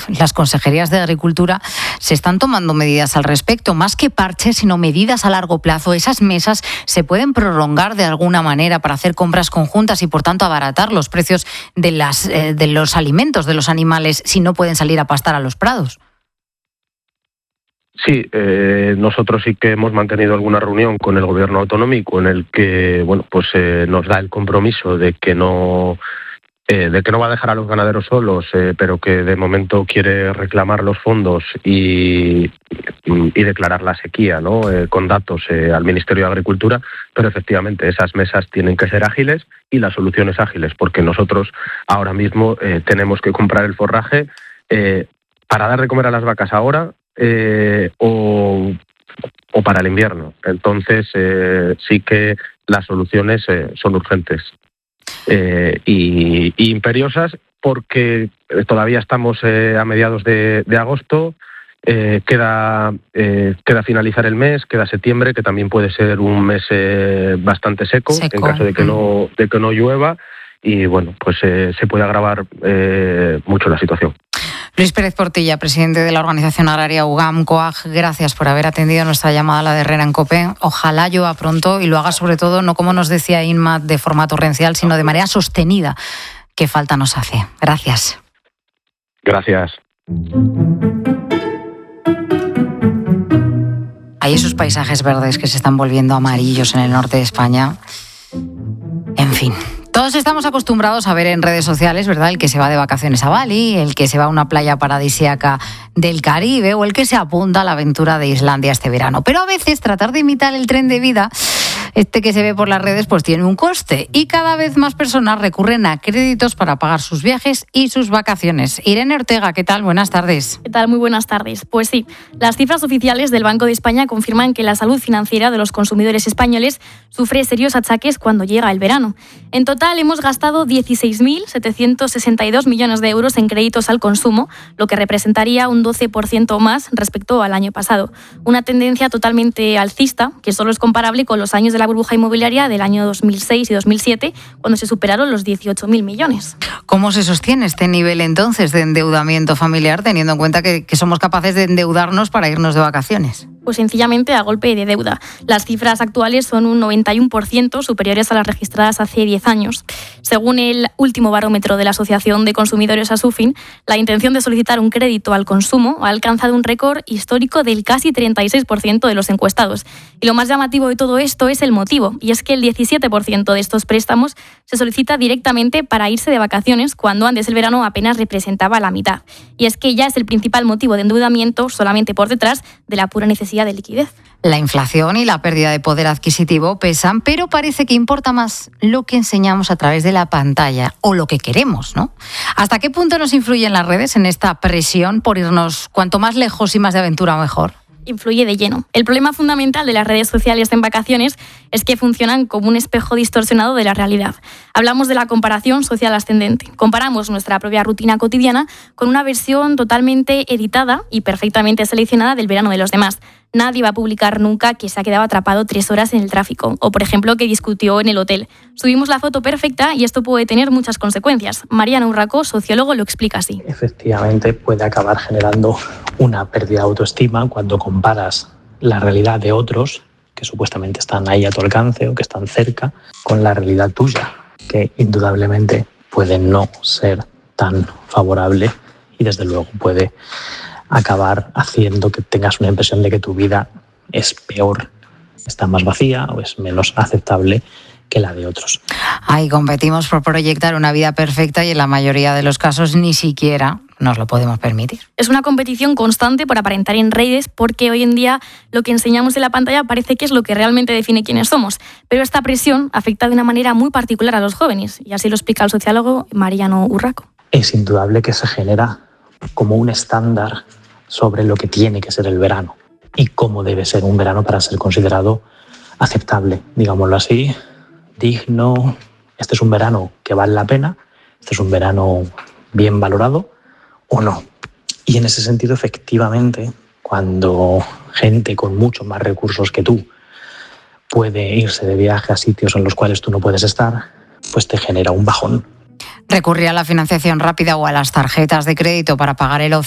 las consejerías de Agricultura se están tomando medidas al respecto, más que parches, sino medidas a largo plazo. Esas mesas se pueden prolongar de alguna manera para hacer compras conjuntas y, por tanto, abaratar los precios de los alimentos de los animales si no pueden salir a pastar a los prados. Sí, nosotros sí que hemos mantenido alguna reunión con el gobierno autonómico en el que nos da el compromiso de que no va a dejar a los ganaderos solos, pero que de momento quiere reclamar los fondos y declarar la sequía, ¿no? Con datos al Ministerio de Agricultura, pero efectivamente esas mesas tienen que ser ágiles y las soluciones ágiles, porque nosotros ahora mismo tenemos que comprar el forraje para dar de comer a las vacas ahora o para el invierno. Entonces sí que las soluciones son urgentes y imperiosas, porque todavía estamos a mediados de agosto. Queda finalizar el mes, queda septiembre, que también puede ser un mes bastante seco en caso de que no llueva, y se puede agravar mucho la situación. Luis Pérez Portilla, presidente de la organización agraria UGAM-COAG, gracias por haber atendido nuestra llamada a la de Herrera en COPE. Ojalá llueva pronto y lo haga, sobre todo, no como nos decía Inma, de forma torrencial, sino de manera sostenida, que falta nos hace. Gracias. Gracias. Hay esos paisajes verdes que se están volviendo amarillos en el norte de España. En fin. Todos estamos acostumbrados a ver en redes sociales, ¿verdad?, el que se va de vacaciones a Bali, el que se va a una playa paradisíaca del Caribe o el que se apunta a la aventura de Islandia este verano. Pero a veces tratar de imitar el tren de vida, que se ve por las redes, pues tiene un coste. Y cada vez más personas recurren a créditos para pagar sus viajes y sus vacaciones. Irene Ortega, ¿qué tal? Buenas tardes. ¿Qué tal? Muy buenas tardes. Pues sí, las cifras oficiales del Banco de España confirman que la salud financiera de los consumidores españoles sufre serios achaques cuando llega el verano. En total hemos gastado 16.762 millones de euros en créditos al consumo, lo que representaría un 12% más respecto al año pasado. Una tendencia totalmente alcista, que solo es comparable con los años de la burbuja inmobiliaria del año 2006 y 2007, cuando se superaron los 18.000 millones. ¿Cómo se sostiene este nivel entonces de endeudamiento familiar, teniendo en cuenta que somos capaces de endeudarnos para irnos de vacaciones? Pues sencillamente a golpe de deuda. Las cifras actuales son un 91% superiores a las registradas hace 10 años. Según el último barómetro de la Asociación de Consumidores Asufin, la intención de solicitar un crédito al consumo ha alcanzado un récord histórico del casi 36% de los encuestados. Y lo más llamativo de todo esto es el motivo, y es que el 17% de estos préstamos se solicita directamente para irse de vacaciones, cuando antes el verano apenas representaba la mitad. Y es que ya es el principal motivo de endeudamiento, solamente por detrás de la pura necesidad de liquidez. La inflación y la pérdida de poder adquisitivo pesan, pero parece que importa más lo que enseñamos a través de la pantalla o lo que queremos, ¿no? ¿Hasta qué punto nos influyen las redes en esta presión por irnos cuanto más lejos y más de aventura mejor? Influye de lleno. El problema fundamental de las redes sociales en vacaciones es que funcionan como un espejo distorsionado de la realidad. Hablamos de la comparación social ascendente. Comparamos nuestra propia rutina cotidiana con una versión totalmente editada y perfectamente seleccionada del verano de los demás. Nadie va a publicar nunca que se ha quedado atrapado 3 horas en el tráfico o, por ejemplo, que discutió en el hotel. Subimos la foto perfecta y esto puede tener muchas consecuencias. Mariano Urraco, sociólogo, lo explica así. Efectivamente, puede acabar generando una pérdida de autoestima cuando comparas la realidad de otros, que supuestamente están ahí a tu alcance o que están cerca, con la realidad tuya, que indudablemente puede no ser tan favorable y, desde luego, puede acabar haciendo que tengas una impresión de que tu vida es peor, está más vacía o es menos aceptable que la de otros. Ahí competimos por proyectar una vida perfecta y en la mayoría de los casos ni siquiera nos lo podemos permitir. Es una competición constante por aparentar en redes, porque hoy en día lo que enseñamos en la pantalla parece que es lo que realmente define quiénes somos. Pero esta presión afecta de una manera muy particular a los jóvenes, y así lo explica el sociólogo Mariano Urraco. Es indudable que se genera como un estándar sobre lo que tiene que ser el verano y cómo debe ser un verano para ser considerado aceptable, digámoslo así, digno. Este es un verano que vale la pena, este es un verano bien valorado o no. Y en ese sentido, efectivamente, cuando gente con muchos más recursos que tú puede irse de viaje a sitios en los cuales tú no puedes estar, pues te genera un bajón. Recurrir a la financiación rápida o a las tarjetas de crédito para pagar el